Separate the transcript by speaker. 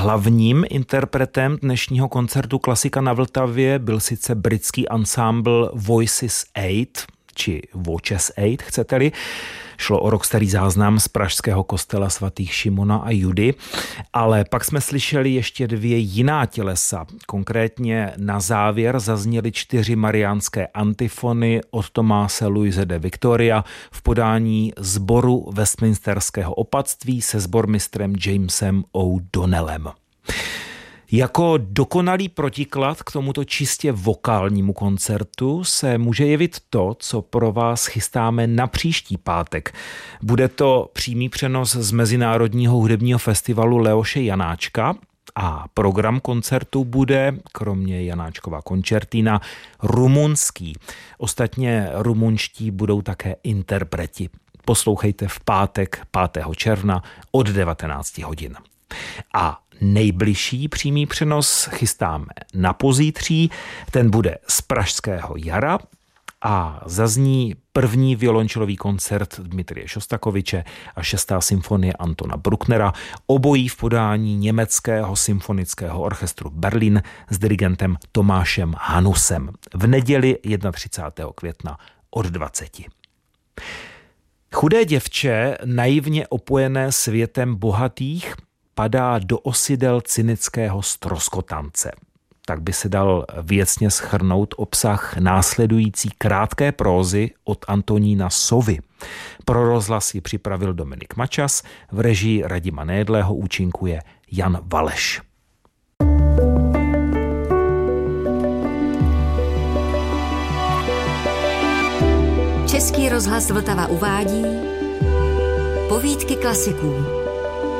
Speaker 1: Hlavním interpretem dnešního koncertu Klasika na Vltavě byl sice britský ansámbl Voices 8, či Voices 8, chcete-li. Šlo o rockstarý záznam z pražského kostela svatých Šimona a Judy, ale pak jsme slyšeli ještě 2 jiná tělesa. Konkrétně na závěr zazněly 4 mariánské antifony od Tomáse Luise de Victoria v podání sboru Westminsterského opatství se sbormistrem Jamesem O'Donnellem. Jako dokonalý protiklad k tomuto čistě vokálnímu koncertu se může jevit to, co pro vás chystáme na příští pátek. Bude to přímý přenos z Mezinárodního hudebního festivalu Leoše Janáčka a program koncertu bude, kromě Janáčkova koncertina, rumunský. Ostatně rumunští budou také interpreti. Poslouchejte v pátek 5. června od 19 hodin. A nejbližší přímý přenos chystáme na pozítří, ten bude z Pražského jara a zazní první violončelový koncert Dmitrije Šostakoviče a 6. symfonie Antona Brucknera, obojí v podání Německého symfonického orchestru Berlin s dirigentem Tomášem Hanusem v neděli 31. května od 20. Chudé děvče, naivně opojené světem bohatých, padá do osidel cynického stroskotance. Tak by se dal věcně shrnout obsah následující krátké prózy od Antonína Sovy. Pro rozhlas ji připravil Dominik Mačas, v režii Radima Nejedlého účinkuje Jan Valeš.
Speaker 2: Český rozhlas Vltava uvádí Povídky klasiků.